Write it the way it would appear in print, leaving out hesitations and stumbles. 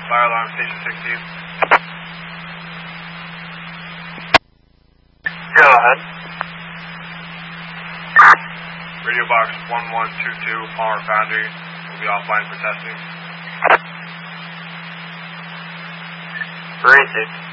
Fire alarm, station 16. Go ahead. Radio box 1122, Palmer Foundry, will be offline for testing. Racing.